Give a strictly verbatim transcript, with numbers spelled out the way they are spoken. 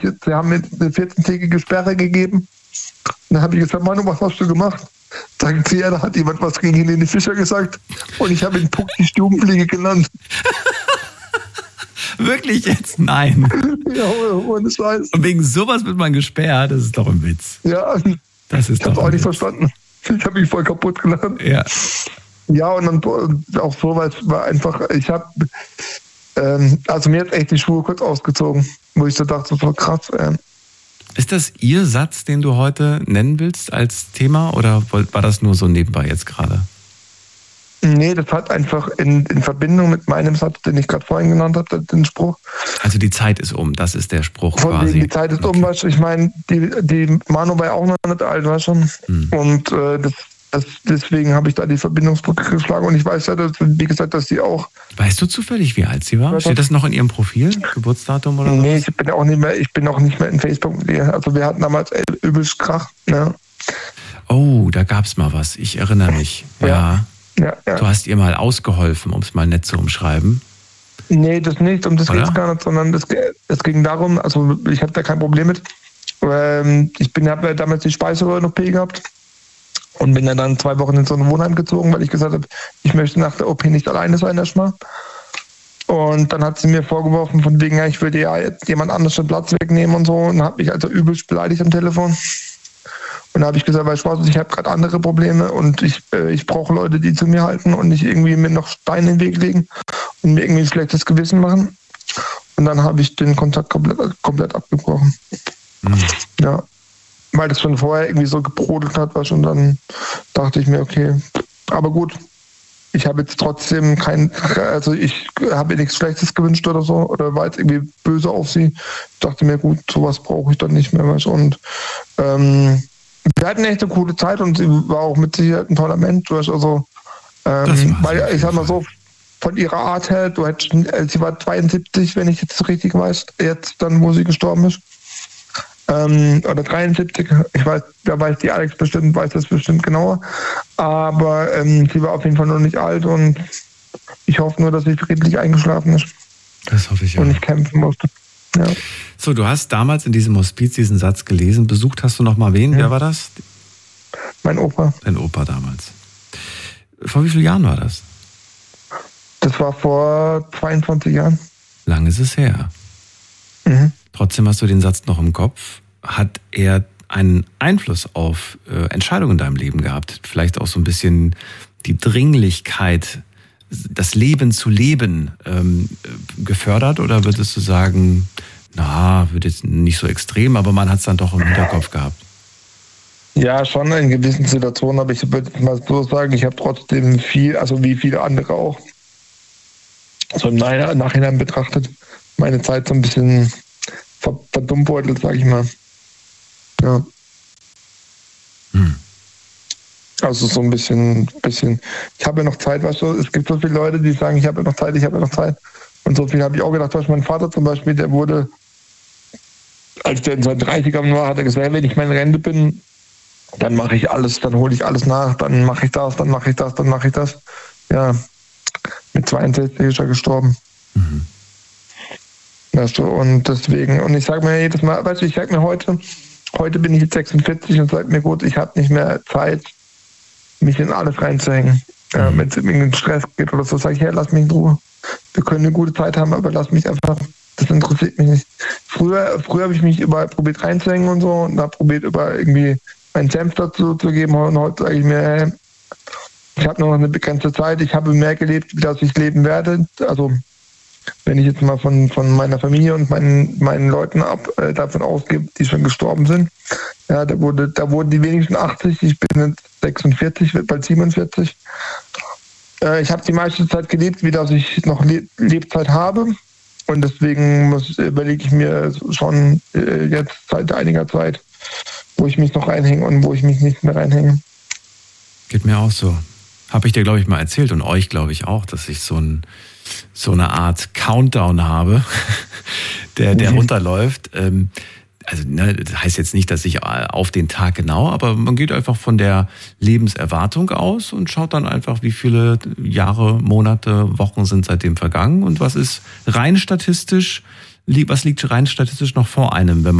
sie haben mir eine vierzehn-tägige Sperre gegeben. Und dann habe ich gesagt, Manu, was hast du gemacht? Sagt sie, ja, da hat jemand was gegen Helene Fischer gesagt und ich habe ihn Puck die Stubenfliege genannt. Wirklich jetzt? Nein. Ja, ohne Scheiß. Und wegen sowas wird man gesperrt, das ist doch ein Witz. Ja, das ist ich habe es auch nicht Witz. verstanden. Ich habe mich voll kaputt gelassen. Ja. Ja, und dann auch so, weil es war einfach, ich habe, ähm, also mir hat echt die Schuhe kurz ausgezogen, wo ich so dachte, so krass. Ähm. Ist das Ihr Satz, den du heute nennen willst als Thema oder war das nur so nebenbei jetzt gerade? Nee, das hat einfach in, in Verbindung mit meinem Satz, den ich gerade vorhin genannt habe, den Spruch. Also die Zeit ist um, das ist der Spruch Von quasi. Wegen, die Zeit ist okay. um, weißt du, ich meine, die, die Manu war ja auch noch nicht alt, weißt du. Hm. Und äh, das, das, deswegen habe ich da die Verbindungsbrücke geschlagen und ich weiß ja, dass, wie gesagt, dass sie auch... Weißt du zufällig, wie alt sie war? Steht das noch in ihrem Profil? Geburtsdatum oder Nee, was? ich bin auch nicht mehr, ich bin auch nicht mehr in Facebook mit ihr. Also wir hatten damals übelst Krach, ne? Oh, da gab's mal was, ich erinnere mich. Ja. ja. Ja, ja. Du hast ihr mal ausgeholfen, um es mal nett zu umschreiben. Nee, das nicht, um das geht es gar nicht, sondern es, es ging darum, also ich habe da kein Problem mit. Ähm, ich bin habe ja damals die Speiseröhren-O P gehabt und bin ja dann zwei Wochen in so ein Wohnheim gezogen, weil ich gesagt habe, ich möchte nach der O P nicht alleine sein erstmal. Und dann hat sie mir vorgeworfen, von wegen, ja, ich würde ja jetzt jemand anders den Platz wegnehmen und so und habe mich also übelst beleidigt am Telefon. Und da habe ich gesagt, weißt du was, ich habe gerade andere Probleme und ich, äh, ich brauche Leute, die zu mir halten und nicht irgendwie mir noch Steine in den Weg legen und mir irgendwie ein schlechtes Gewissen machen. Und dann habe ich den Kontakt komplett, komplett abgebrochen. Mhm. Ja, weil das schon vorher irgendwie so gebrodelt hat, was und dann dachte ich mir, okay, aber gut, ich habe jetzt trotzdem kein, also ich habe ihr nichts Schlechtes gewünscht oder so oder war jetzt irgendwie böse auf sie. Ich dachte mir, gut, sowas brauche ich dann nicht mehr, weißt du, und ähm, wir hatten echt eine coole Zeit und sie war auch mit Sicherheit ein toller Mensch. Also, ähm, weil ich sag mal so, von ihrer Art her, du hättest, sie war zweiundsiebzig, wenn ich jetzt richtig weiß, jetzt dann, wo sie gestorben ist. Ähm, oder dreiundsiebzig, ich weiß, da weiß die Alex bestimmt, weiß das bestimmt genauer. Aber ähm, sie war auf jeden Fall noch nicht alt und ich hoffe nur, dass sie friedlich eingeschlafen ist. Das hoffe ich auch. Und nicht kämpfen musste. Ja. So, du hast damals in diesem Hospiz diesen Satz gelesen. Besucht hast du noch mal wen? Ja. Wer war das? Mein Opa. Dein Opa damals. Vor wie vielen Jahren war das? Das war vor zweiundzwanzig Jahren. Lang ist es her. Mhm. Trotzdem hast du den Satz noch im Kopf. Hat er einen Einfluss auf äh, Entscheidungen in deinem Leben gehabt? Vielleicht auch so ein bisschen die Dringlichkeit, das Leben zu leben, ähm, gefördert? Oder würdest du sagen, na, wird jetzt nicht so extrem, aber man hat es dann doch im Hinterkopf gehabt? Ja, schon in gewissen Situationen, aber ich würde mal so sagen, ich habe trotzdem viel, also wie viele andere auch, so im Nachhinein betrachtet, meine Zeit so ein bisschen verdummbeutelt, sage ich mal. Ja. Hm. Also so ein bisschen, bisschen. Ich habe ja noch Zeit, weißt du, es gibt so viele Leute, die sagen, ich habe ja noch Zeit, ich habe ja noch Zeit. Und so viel habe ich auch gedacht, was mein Vater zum Beispiel, der wurde, als der in seinen dreißigern war, hat er gesagt, wenn ich meine Rente bin, dann mache ich alles, dann hole ich alles nach, dann mache ich das, dann mache ich das, dann mache ich das. Ja, mit zweiundsechzig ist er gestorben. Mhm. Weißt du, und deswegen, und ich sage mir jedes Mal, weißt du, ich sage mir heute, heute bin ich jetzt sechsundvierzig und sage mir, gut, ich habe nicht mehr Zeit, mich in alles reinzuhängen. Ja, wenn es irgendwie in Stress geht oder so, sage ich, hey, lass mich in Ruhe. Wir können eine gute Zeit haben, aber lass mich einfach, das interessiert mich nicht. Früher, früher habe ich mich überall probiert reinzuhängen und so und habe probiert, über irgendwie meinen Senf dazu zu geben. Und heute sage ich mir, hey, ich habe noch eine begrenzte Zeit, ich habe mehr gelebt, wie das ich leben werde. Also wenn ich jetzt mal von, von meiner Familie und meinen, meinen Leuten ab, äh, davon ausgehe, die schon gestorben sind, ja, da, wurde, da wurden die wenigsten achtzig, ich bin jetzt sechsundvierzig, wird bald siebenundvierzig. Äh, ich habe die meiste Zeit gelebt, wie dass ich noch Le- Lebzeit habe. Und deswegen muss, überlege ich mir schon äh, jetzt seit einiger Zeit, wo ich mich noch reinhänge und wo ich mich nicht mehr reinhänge. Geht mir auch so. Habe ich dir, glaube ich, mal erzählt und euch, glaube ich, auch, dass ich so, ein, so eine Art Countdown habe, der, der mhm. runterläuft. Ähm, also ne, das heißt jetzt nicht, dass ich auf den Tag genau, aber man geht einfach von der Lebenserwartung aus und schaut dann einfach, wie viele Jahre, Monate, Wochen sind seitdem vergangen und was ist rein statistisch was liegt rein statistisch noch vor einem, wenn